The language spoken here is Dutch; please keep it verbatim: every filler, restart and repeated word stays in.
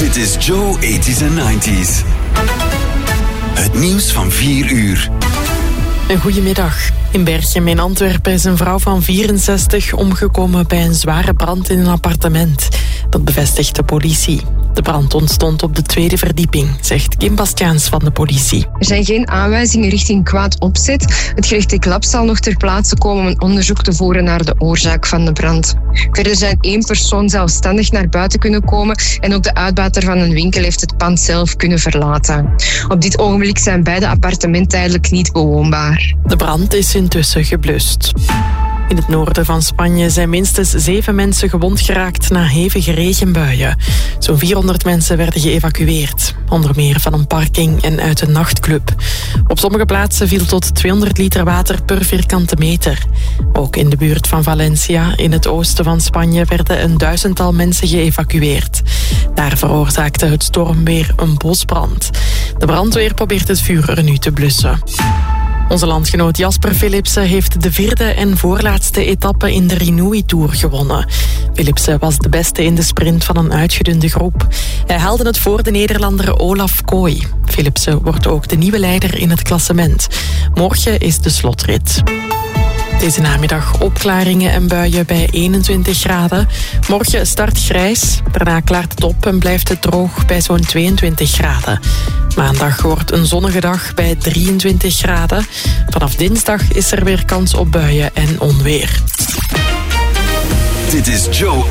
Dit is Joe eighties en nineties. Het nieuws van vier uur. Een goedemiddag. In Berchem in Antwerpen is een vrouw van vierenzestig omgekomen bij een zware brand in een appartement. Dat bevestigt de politie. De brand ontstond op de tweede verdieping, zegt Kim Bastiaans van de politie. Er zijn geen aanwijzingen richting kwaad opzet. Het gerechtelijk lab zal nog ter plaatse komen om een onderzoek te voeren naar de oorzaak van de brand. Verder zijn één persoon zelfstandig naar buiten kunnen komen en ook de uitbater van een winkel heeft het pand zelf kunnen verlaten. Op dit ogenblik zijn beide appartementen tijdelijk niet bewoonbaar. De brand is intussen geblust. In het noorden van Spanje zijn minstens zeven mensen gewond geraakt na hevige regenbuien. Zo'n vierhonderd mensen werden geëvacueerd. Onder meer van een parking en uit een nachtclub. Op sommige plaatsen viel tot tweehonderd liter water per vierkante meter. Ook in de buurt van Valencia, in het oosten van Spanje, werden een duizendtal mensen geëvacueerd. Daar veroorzaakte het stormweer een bosbrand. De brandweer probeert het vuur er nu te blussen. Onze landgenoot Jasper Philipsen heeft de vierde en voorlaatste etappe in de Rinui Tour gewonnen. Philipsen was de beste in de sprint van een uitgedunde groep. Hij haalde het voor de Nederlander Olaf Kooi. Philipsen wordt ook de nieuwe leider in het klassement. Morgen is de slotrit. Deze namiddag opklaringen en buien bij eenentwintig graden. Morgen start grijs, daarna klaart het op en blijft het droog bij zo'n tweeëntwintig graden. Maandag wordt een zonnige dag bij drieëntwintig graden. Vanaf dinsdag is er weer kans op buien en onweer. Dit is Joe